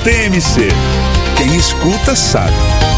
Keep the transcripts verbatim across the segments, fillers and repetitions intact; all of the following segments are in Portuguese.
T M C. Quem escuta sabe.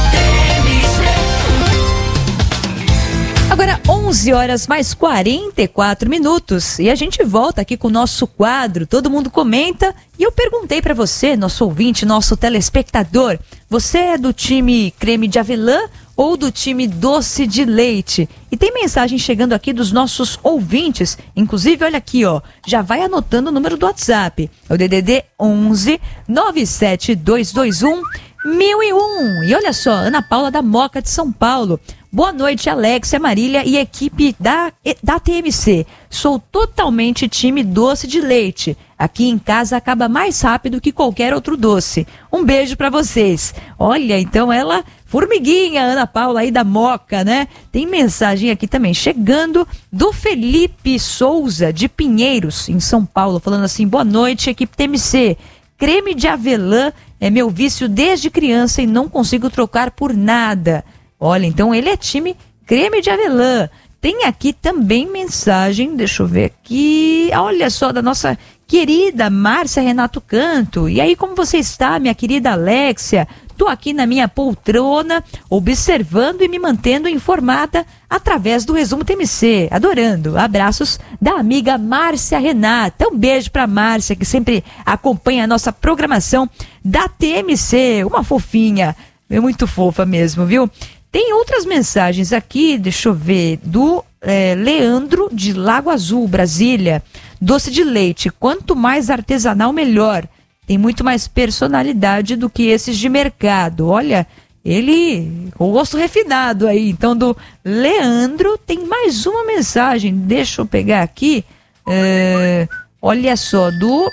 Agora onze horas mais quarenta e quatro minutos e a gente volta aqui com o nosso quadro Todo Mundo Comenta. E eu perguntei para você, nosso ouvinte, nosso telespectador, você é do time creme de avelã ou do time doce de leite? E tem mensagem chegando aqui dos nossos ouvintes, inclusive olha aqui, ó, já vai anotando o número do WhatsApp, é o D D D onze nove sete dois dois um mil e um. E olha só, Ana Paula da Moca de São Paulo. Boa noite, Alexia, Marília e equipe da, da T M C. Sou totalmente time doce de leite. Aqui em casa acaba mais rápido que qualquer outro doce. Um beijo pra vocês. Olha, então ela, formiguinha, Ana Paula aí da Moca, né? Tem mensagem aqui também chegando do Felipe Souza de Pinheiros, em São Paulo, falando assim: boa noite, equipe T M C. Creme de avelã é meu vício desde criança e não consigo trocar por nada. Olha, então ele é time creme de avelã. Tem aqui também mensagem, deixa eu ver aqui, olha só, da nossa querida Márcia Renato Canto. E aí, como você está, minha querida Alexia? Tô aqui na minha poltrona, observando e me mantendo informada através do Resumo T M C. Adorando. Abraços da amiga Márcia Renata. Um beijo pra Márcia, que sempre acompanha a nossa programação da T M C. Uma fofinha, é muito fofa mesmo, viu? Tem outras mensagens aqui, deixa eu ver, do é, Leandro de Lago Azul, Brasília. Doce de leite, quanto mais artesanal, melhor. Tem muito mais personalidade do que esses de mercado. Olha, ele com o gosto refinado aí. Então, do Leandro, tem mais uma mensagem. Deixa eu pegar aqui. É, olha só, do...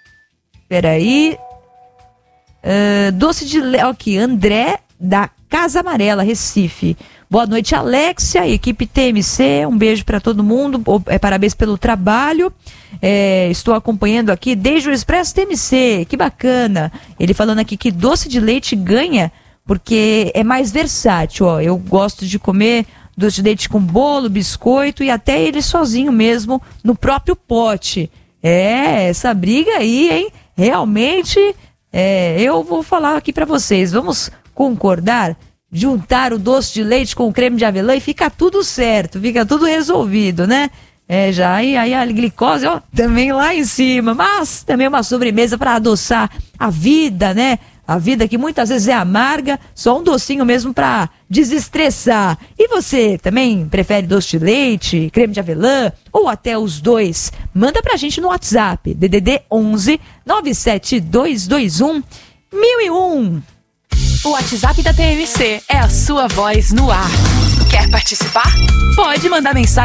Peraí. É, doce de leite. Aqui, André da Casa Amarela, Recife. Boa noite, Alexia, equipe T M C, um beijo para todo mundo, é, parabéns pelo trabalho, é, estou acompanhando aqui desde o Expresso T M C, que bacana. Ele falando aqui que doce de leite ganha porque é mais versátil, ó. Eu gosto de comer doce de leite com bolo, biscoito e até ele sozinho mesmo no próprio pote. É, essa briga aí, hein, realmente, é, eu vou falar aqui para vocês, vamos concordar, juntar o doce de leite com o creme de avelã e fica tudo certo, fica tudo resolvido, né? É, já aí, aí a glicose, ó, também lá em cima, mas também uma sobremesa para adoçar a vida, né? A vida que muitas vezes é amarga, só um docinho mesmo para desestressar. E você também prefere doce de leite, creme de avelã ou até os dois? Manda pra gente no WhatsApp, D D D onze nove sete dois dois um mil e um. O WhatsApp da T M C é a sua voz no ar. Quer participar? Pode mandar mensagem